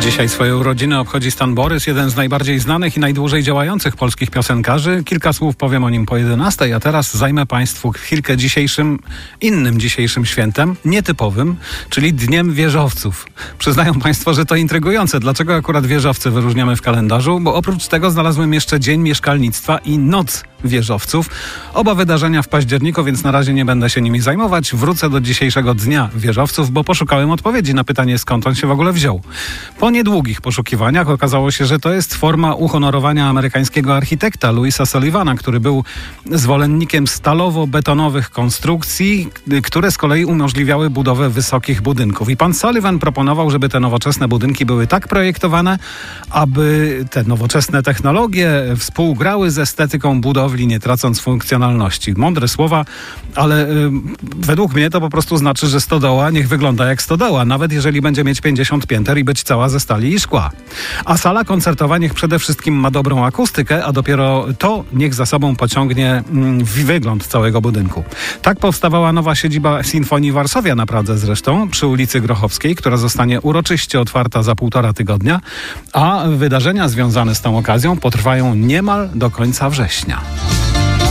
Dzisiaj swoje urodziny obchodzi Stan Borys, jeden z najbardziej znanych i najdłużej działających polskich piosenkarzy. Kilka słów powiem o nim po 11, a teraz zajmę Państwu chwilkę innym dzisiejszym świętem, nietypowym, czyli Dniem Wieżowców. Przyznają Państwo, że to intrygujące. Dlaczego akurat wieżowce wyróżniamy w kalendarzu? Bo oprócz tego znalazłem jeszcze Dzień Mieszkalnictwa i Noc Wieżowców. Oba wydarzenia w październiku, więc na razie nie będę się nimi zajmować. Wrócę do dzisiejszego Dnia Wieżowców, bo poszukałem odpowiedzi na pytanie, skąd on się w ogóle wziął. Po niedługich poszukiwaniach okazało się, że to jest forma uhonorowania amerykańskiego architekta Louisa Sullivana, który był zwolennikiem stalowo-betonowych konstrukcji, które z kolei umożliwiały budowę wysokich budynków. I pan Sullivan proponował, żeby te nowoczesne budynki były tak projektowane, aby te nowoczesne technologie współgrały z estetyką budowli, nie tracąc funkcjonalności. Mądre słowa, ale według mnie to po prostu znaczy, że stodoła niech wygląda jak stodoła, nawet jeżeli będzie mieć 50 pięter i być cała ze stali i szkła. A sala koncertowa niech przede wszystkim ma dobrą akustykę, a dopiero to niech za sobą pociągnie wygląd całego budynku. Tak powstawała nowa siedziba Sinfonii Varsovia na Pradze zresztą, przy ulicy Grochowskiej, która zostanie uroczyście otwarta za 1,5 tygodnia, a wydarzenia związane z tą okazją potrwają niemal do końca września.